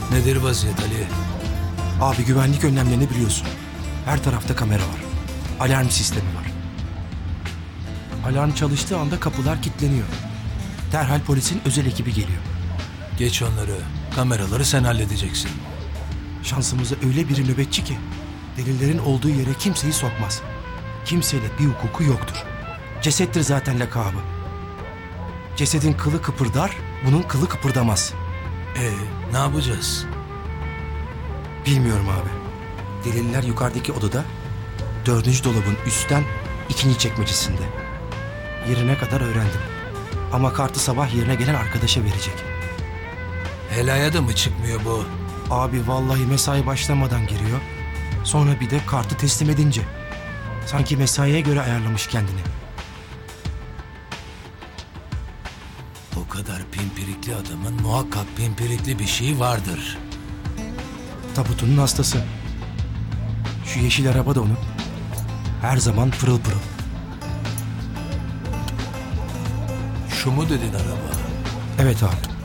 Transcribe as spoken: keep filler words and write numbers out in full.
Nedir vaziyet Ali? Abi güvenlik önlemlerini biliyorsun. Her tarafta kamera var. Alarm sistemi var. Alarm çalıştığı anda kapılar kilitleniyor. Derhal polisin özel ekibi geliyor. Geç onları. Kameraları sen halledeceksin. Şansımıza öyle biri nöbetçi ki delillerin olduğu yere kimseyi sokmaz. Kimseyle bir hukuku yoktur. Cesettir zaten lakabı. Cesedin kılı kıpırdar, bunun kılı kıpırdamaz. Ee, ne yapacağız? Bilmiyorum abi. Deliller yukarıdaki odada, dördüncü dolabın üstten ikinci çekmecesinde. Yerine kadar öğrendim. Ama kartı sabah yerine gelen arkadaşa verecek. Helaya da mı çıkmıyor bu? Abi vallahi mesai başlamadan giriyor. Sonra bir de kartı teslim edince. Sanki mesaiye göre ayarlamış kendini. O kadar pimpirikli adamın muhakkak pimpirikli bir şey vardır. Tabutunun hastası. Şu yeşil araba da onun. Her zaman pırıl pırıl. Şu mu dedin araba? Evet abi.